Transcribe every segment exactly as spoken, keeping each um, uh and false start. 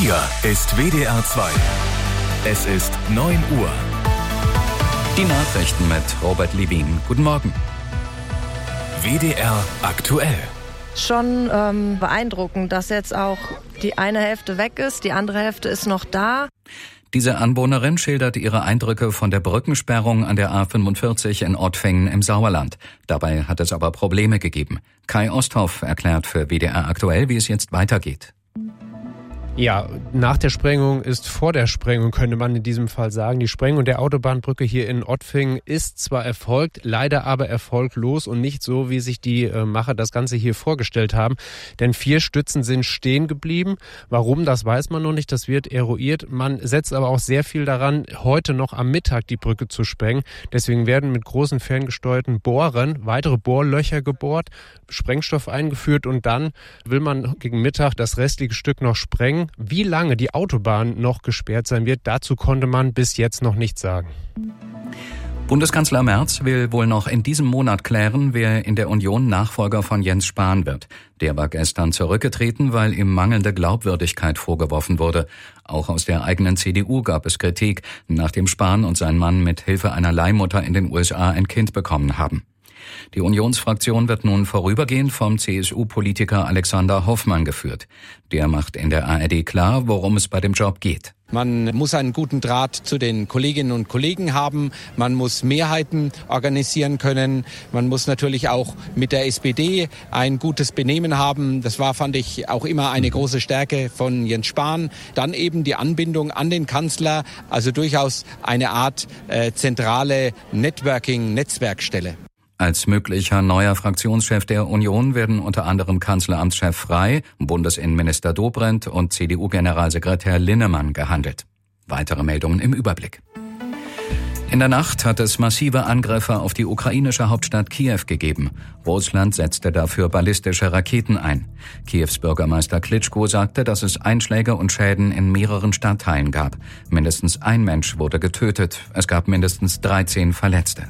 Hier ist W D R zwei. Es ist neun Uhr. Die Nachrichten mit Robert Levin. Guten Morgen. W D R aktuell. Schon ähm, beeindruckend, dass jetzt auch die eine Hälfte weg ist, die andere Hälfte ist noch da. Diese Anwohnerin schildert ihre Eindrücke von der Brückensperrung an der A fünfundvierzig in Ottfingen im Sauerland. Dabei hat es aber Probleme gegeben. Kai Osthoff erklärt für W D R aktuell, wie es jetzt weitergeht. Ja, nach der Sprengung ist vor der Sprengung, könnte man in diesem Fall sagen. Die Sprengung der Autobahnbrücke hier in Ottfingen ist zwar erfolgt, leider aber erfolglos und nicht so, wie sich die äh, Macher das Ganze hier vorgestellt haben. Denn vier Stützen sind stehen geblieben. Warum, das weiß man noch nicht, das wird eruiert. Man setzt aber auch sehr viel daran, heute noch am Mittag die Brücke zu sprengen. Deswegen werden mit großen ferngesteuerten Bohrern weitere Bohrlöcher gebohrt, Sprengstoff eingeführt und dann will man gegen Mittag das restliche Stück noch sprengen. Wie lange die Autobahn noch gesperrt sein wird, dazu konnte man bis jetzt noch nichts sagen. Bundeskanzler Merz will wohl noch in diesem Monat klären, wer in der Union Nachfolger von Jens Spahn wird. Der war gestern zurückgetreten, weil ihm mangelnde Glaubwürdigkeit vorgeworfen wurde. Auch aus der eigenen C D U gab es Kritik, nachdem Spahn und sein Mann mit Hilfe einer Leihmutter in den U S A ein Kind bekommen haben. Die Unionsfraktion wird nun vorübergehend vom C S U-Politiker Alexander Hoffmann geführt. Der macht in der A R D klar, worum es bei dem Job geht. Man muss einen guten Draht zu den Kolleginnen und Kollegen haben. Man muss Mehrheiten organisieren können. Man muss natürlich auch mit der S P D ein gutes Benehmen haben. Das war, fand ich, auch immer eine große Stärke von Jens Spahn. Dann eben die Anbindung an den Kanzler, also durchaus eine Art äh, zentrale Networking-Netzwerkstelle. Als möglicher neuer Fraktionschef der Union werden unter anderem Kanzleramtschef Frey, Bundesinnenminister Dobrindt und C D U-Generalsekretär Linnemann gehandelt. Weitere Meldungen im Überblick. In der Nacht hat es massive Angriffe auf die ukrainische Hauptstadt Kiew gegeben. Russland setzte dafür ballistische Raketen ein. Kiews Bürgermeister Klitschko sagte, dass es Einschläge und Schäden in mehreren Stadtteilen gab. Mindestens ein Mensch wurde getötet. Es gab mindestens dreizehn Verletzte.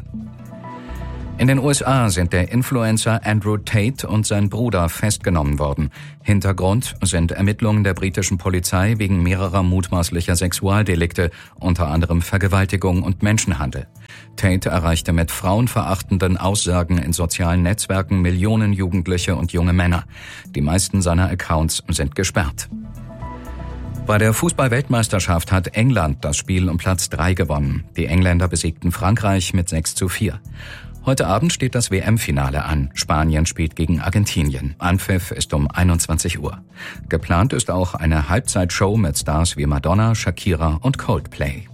In den U S A sind der Influencer Andrew Tate und sein Bruder festgenommen worden. Hintergrund sind Ermittlungen der britischen Polizei wegen mehrerer mutmaßlicher Sexualdelikte, unter anderem Vergewaltigung und Menschenhandel. Tate erreichte mit frauenverachtenden Aussagen in sozialen Netzwerken Millionen Jugendliche und junge Männer. Die meisten seiner Accounts sind gesperrt. Bei der Fußball-Weltmeisterschaft hat England das Spiel um Platz drei gewonnen. Die Engländer besiegten Frankreich mit sechs zu vier. Heute Abend steht das W M-Finale an. Spanien spielt gegen Argentinien. Anpfiff ist um einundzwanzig Uhr. Geplant ist auch eine Halbzeitshow mit Stars wie Madonna, Shakira und Coldplay.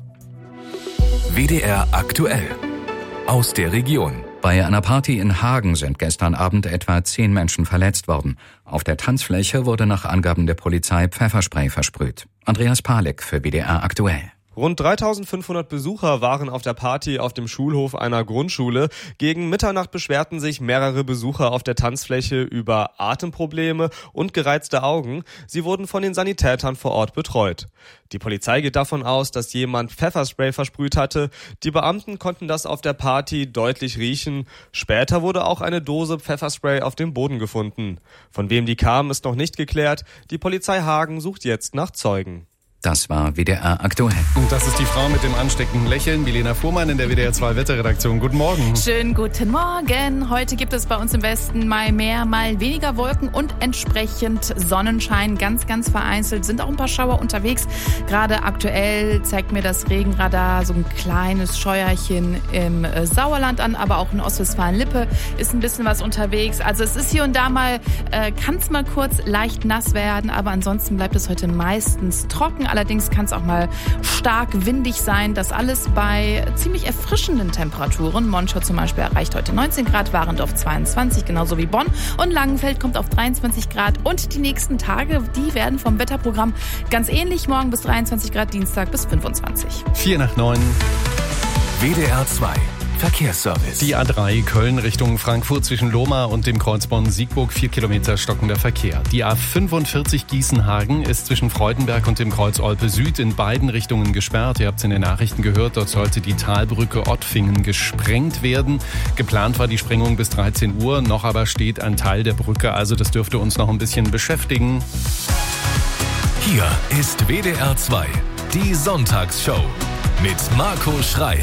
W D R aktuell. Aus der Region. Bei einer Party in Hagen sind gestern Abend etwa zehn Menschen verletzt worden. Auf der Tanzfläche wurde nach Angaben der Polizei Pfefferspray versprüht. Andreas Palik für W D R aktuell. Rund dreitausendfünfhundert Besucher waren auf der Party auf dem Schulhof einer Grundschule. Gegen Mitternacht beschwerten sich mehrere Besucher auf der Tanzfläche über Atemprobleme und gereizte Augen. Sie wurden von den Sanitätern vor Ort betreut. Die Polizei geht davon aus, dass jemand Pfefferspray versprüht hatte. Die Beamten konnten das auf der Party deutlich riechen. Später wurde auch eine Dose Pfefferspray auf dem Boden gefunden. Von wem die kam, ist noch nicht geklärt. Die Polizei Hagen sucht jetzt nach Zeugen. Das war W D R aktuell. Und das ist die Frau mit dem ansteckenden Lächeln, Milena Fuhrmann in der W D R zwei Wetterredaktion. Guten Morgen. Schönen guten Morgen. Heute gibt es bei uns im Westen mal mehr, mal weniger Wolken und entsprechend Sonnenschein. Ganz, ganz vereinzelt sind auch ein paar Schauer unterwegs. Gerade aktuell zeigt mir das Regenradar so ein kleines Scheuerchen im Sauerland an, aber auch in Ostwestfalen-Lippe ist ein bisschen was unterwegs. Also es ist hier und da mal, äh, kann es mal kurz leicht nass werden, aber ansonsten bleibt es heute meistens trocken. Allerdings kann es auch mal stark windig sein. Das alles bei ziemlich erfrischenden Temperaturen. Monschau zum Beispiel erreicht heute neunzehn Grad, Warendorf zweiundzwanzig, genauso wie Bonn. Und Langenfeld kommt auf dreiundzwanzig Grad. Und die nächsten Tage, die werden vom Wetterprogramm ganz ähnlich. Morgen bis dreiundzwanzig Grad, Dienstag bis fünfundzwanzig. Vier nach neun. W D R zwei. Verkehrsservice. Die A drei Köln Richtung Frankfurt zwischen Lohmar und dem Kreuz Bonn-Siegburg, vier Kilometer stockender Verkehr. Die A fünfundvierzig Gießen-Hagen ist zwischen Freudenberg und dem Kreuz Olpe Süd in beiden Richtungen gesperrt. Ihr habt es in den Nachrichten gehört, dort sollte die Talbrücke Ottfingen gesprengt werden. Geplant war die Sprengung bis dreizehn Uhr, noch aber steht ein Teil der Brücke, also das dürfte uns noch ein bisschen beschäftigen. Hier ist W D R zwei, die Sonntagsshow mit Marco Schreil.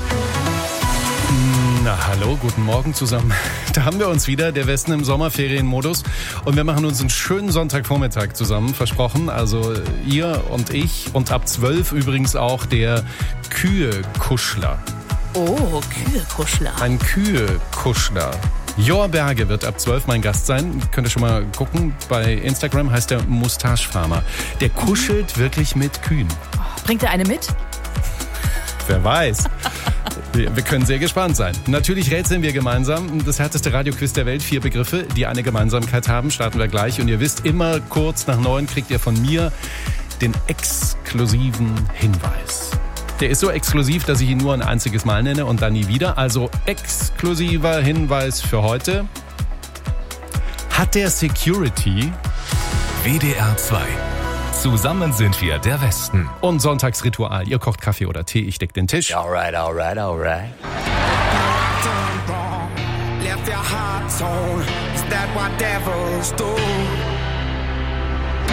Na hallo, guten Morgen zusammen. Da haben wir uns wieder, der Westen im Sommerferienmodus. Und wir machen uns einen schönen Sonntagvormittag zusammen, versprochen. Also ihr und ich und ab zwölf übrigens auch der Kühe-Kuschler. Oh, Kühe-Kuschler. Ein Kühe-Kuschler. Jor Berge wird ab zwölf mein Gast sein. Könnt ihr schon mal gucken. Bei Instagram heißt er Mustache-Farmer. Der kuschelt wirklich mit Kühen. Bringt er eine mit? Wer weiß. Wir können sehr gespannt sein. Natürlich rätseln wir gemeinsam. Das härteste Radioquiz der Welt. Vier Begriffe, die eine Gemeinsamkeit haben. Starten wir gleich. Und ihr wisst, immer kurz nach neun kriegt ihr von mir den exklusiven Hinweis. Der ist so exklusiv, dass ich ihn nur ein einziges Mal nenne und dann nie wieder. Also exklusiver Hinweis für heute. Hat der Security W D R zwei. Zusammen sind wir der Westen. Und Sonntagsritual. Ihr kocht Kaffee oder Tee, ich deck den Tisch. Alright, alright, alright. Left your heart torn. Is that what devils do?